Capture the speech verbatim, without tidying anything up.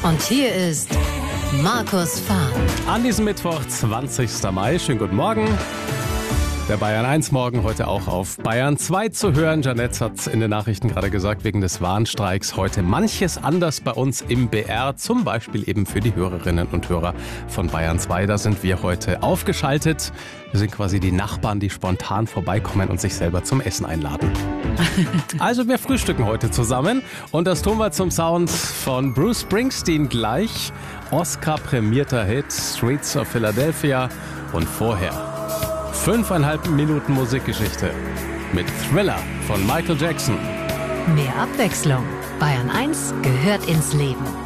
Und hier ist Markus Fahr. An diesem Mittwoch, zwanzigsten Mai. Schönen guten Morgen. Der Bayern eins Morgen heute auch auf Bayern zwei zu hören. Janette hat in den Nachrichten gerade gesagt, wegen des Warnstreiks heute manches anders bei uns im B R. Zum Beispiel eben für die Hörerinnen und Hörer von Bayern zwei. Da sind wir heute aufgeschaltet. Wir sind quasi die Nachbarn, die spontan vorbeikommen und sich selber zum Essen einladen. Also wir frühstücken heute zusammen und das tun wir zum Sound von Bruce Springsteen gleich. Oscar-prämierter Hit Streets of Philadelphia und vorher fünfeinhalb Minuten Musikgeschichte mit Thriller von Michael Jackson. Mehr Abwechslung. Bayern eins gehört ins Leben.